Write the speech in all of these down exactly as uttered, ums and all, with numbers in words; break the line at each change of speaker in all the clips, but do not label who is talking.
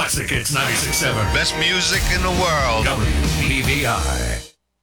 Classic Hits ninety-six point seven.
Best music in the world.
W B V I.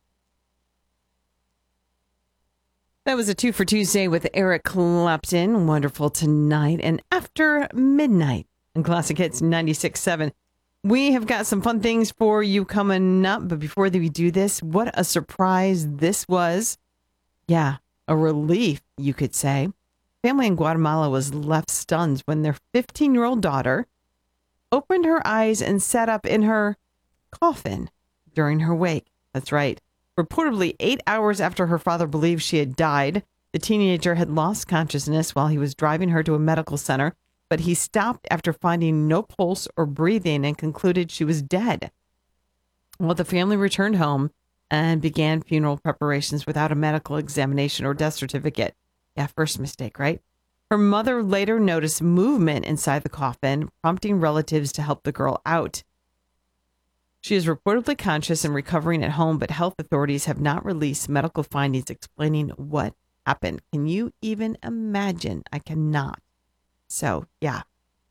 That was a two for Tuesday with Eric Clapton. Wonderful tonight and after midnight on Classic Hits ninety-six point seven. We have got some fun things for you coming up. But before we do this, what a surprise this was. Yeah, a relief, you could say. Family in Guatemala was left stunned when their fifteen-year-old daughter opened her eyes and sat up in her coffin during her wake. That's right. Reportedly, eight hours after her father believed she had died, the teenager had lost consciousness while he was driving her to a medical center, but he stopped after finding no pulse or breathing and concluded she was dead. Well, the family returned home and began funeral preparations without a medical examination or death certificate. Yeah, first mistake, right? Her mother later noticed movement inside the coffin, prompting relatives to help the girl out. She is reportedly conscious and recovering at home, but health authorities have not released medical findings explaining what happened. Can you even imagine? I cannot. So, yeah.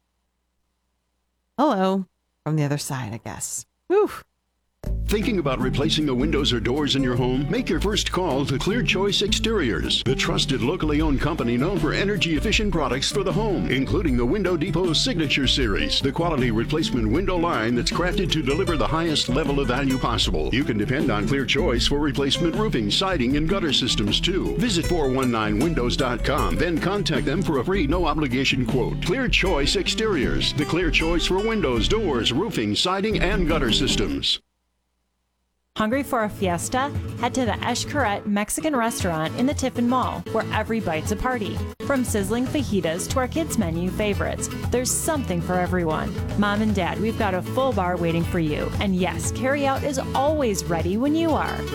Hello from the other side, I guess. Whew.
Thinking about replacing the windows or doors in your home? Make your first call to Clear Choice Exteriors, the trusted locally owned company known for energy-efficient products for the home, including the Window Depot Signature Series, the quality replacement window line that's crafted to deliver the highest level of value possible. You can depend on Clear Choice for replacement roofing, siding, and gutter systems, too. Visit four one nine windows dot com, then contact them for a free, no-obligation quote. Clear Choice Exteriors, the clear choice for windows, doors, roofing, siding, and gutter systems.
Hungry for a fiesta? Head to the Xcaret Mexican restaurant in the Tiffin Mall, where every bite's a party. From sizzling fajitas to our kids' menu favorites, there's something for everyone. Mom and Dad, we've got a full bar waiting for you. And yes, carryout is always ready when you are.